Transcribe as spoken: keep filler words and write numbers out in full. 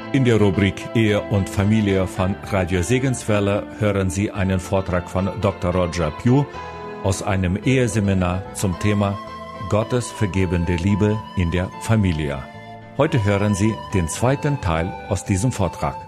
In der Rubrik Ehe und Familie von Radio Segenswelle hören Sie einen Vortrag von Doktor Roger Pugh aus einem Eheseminar zum Thema Gottes vergebende Liebe in der Familie. Heute hören Sie den zweiten Teil aus diesem Vortrag.